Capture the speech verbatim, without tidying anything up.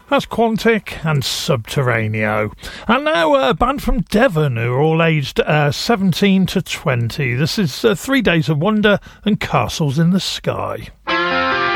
That's Quantic and Subterraneo. And now a band from Devon who are all aged uh, seventeen to twenty. This is uh, Three Days of Wonder and Castles in the Sky.